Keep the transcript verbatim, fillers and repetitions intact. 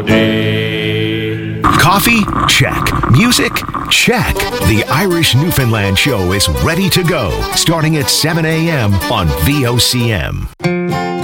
Coffee? Check. Music? Check. The Irish Newfoundland Show is ready to go, starting at seven a.m. on V O C M.